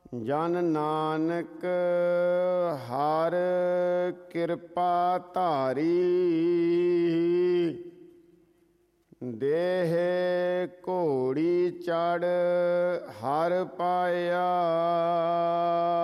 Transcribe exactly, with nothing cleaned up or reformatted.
ਜਨ ਨਾਨਕ ਹਰ ਕਿਰਪਾ ਧਾਰੀ, ਦੇਹ ਘੋੜੀ ਚੜ ਹਰ ਪਾਇਆ।